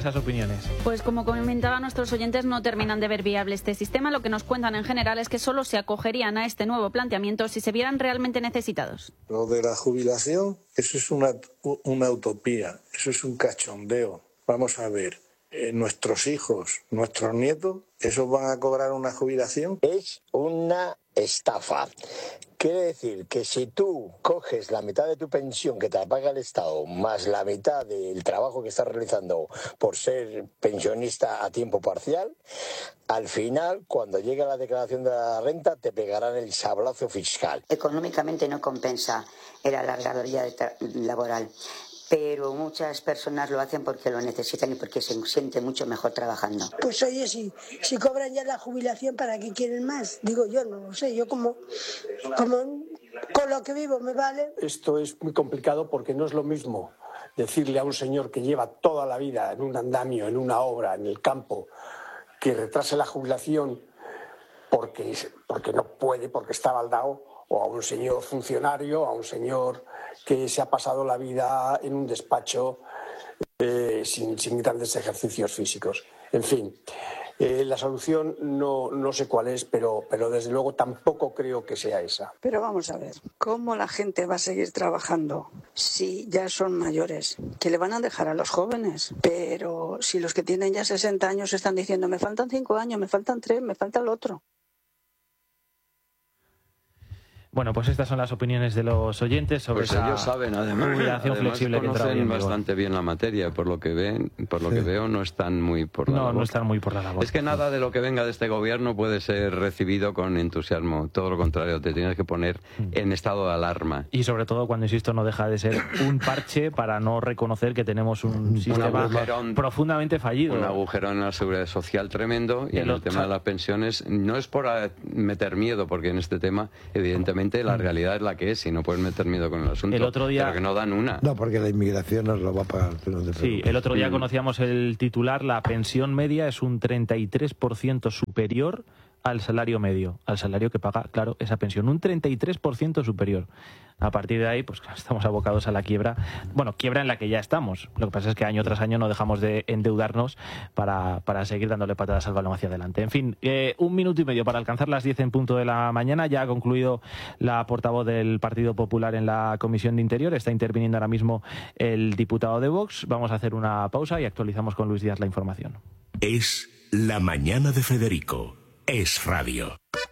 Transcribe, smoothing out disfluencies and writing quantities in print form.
esas opiniones. Pues como comentaban nuestros oyentes, no terminan de ver viable este sistema. Lo que nos cuentan en general es que solo se acogerían a este nuevo planteamiento si se vieran realmente necesitados. Lo de la jubilación, eso es una utopía, eso es un cachondeo. Vamos a ver, nuestros hijos, nuestros nietos, ¿esos van a cobrar una jubilación? Es una estafa. Quiere decir que si tú coges la mitad de tu pensión que te paga el Estado más la mitad del trabajo que estás realizando por ser pensionista a tiempo parcial, al final, cuando llegue la declaración de la renta, te pegarán el sablazo fiscal. Económicamente no compensa el alargador laboral, pero muchas personas lo hacen porque lo necesitan y porque se sienten mucho mejor trabajando. Pues oye, si cobran ya la jubilación, ¿para qué quieren más? Digo yo, no lo sé, yo como con lo que vivo me vale. Esto es muy complicado porque no es lo mismo decirle a un señor que lleva toda la vida en un andamio, en una obra, en el campo, que retrase la jubilación porque no puede, porque está baldao, o a un señor funcionario, a un señor que se ha pasado la vida en un despacho sin grandes ejercicios físicos. En fin, la solución no sé cuál es, pero desde luego tampoco creo que sea esa. Pero vamos a ver, ¿cómo la gente va a seguir trabajando si ya son mayores? ¿Que le van a dejar a los jóvenes? Pero si los que tienen ya 60 años están diciendo, me faltan 5 años, me faltan 3, me falta el otro. Bueno, pues estas son las opiniones de los oyentes sobre esa ellos saben, además flexible que conocen bastante bien la materia, por lo que veo no están muy por la labor. No están muy por la labor. Es que nada de lo que venga de este gobierno puede ser recibido con entusiasmo, todo lo contrario, te tienes que poner en estado de alarma. Y sobre todo cuando, insisto, no deja de ser un parche para no reconocer que tenemos un sistema profundamente fallido. Un agujero en la seguridad social tremendo, y en el tema de las pensiones no es por meter miedo, porque en este tema evidentemente la realidad es la que es y no puedes meter miedo con el asunto. El otro día, pero que no dan una. No, porque la inmigración nos lo va a pagar. Sí, el otro día conocíamos el titular, la pensión media es un 33% superior al salario medio, al salario que paga, claro, esa pensión, un 33% superior. A partir de ahí, pues estamos abocados a la quiebra. Bueno, quiebra en la que ya estamos. Lo que pasa es que año tras año no dejamos de endeudarnos para seguir dándole patadas al balón hacia adelante. En fin, 1 minuto y medio para alcanzar las 10 en punto de la mañana. Ya ha concluido la portavoz del Partido Popular en la Comisión de Interior. Está interviniendo ahora mismo el diputado de Vox. Vamos a hacer una pausa y actualizamos con Luis Díaz la información. Es la mañana de Federico. Es radio.